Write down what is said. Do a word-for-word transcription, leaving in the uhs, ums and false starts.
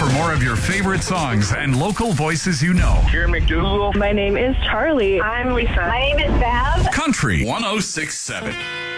more of your favorite songs and local voices you know. Karen McDougal. My name is Charlie. I'm Lisa. My name is Bev. Country one oh six point seven.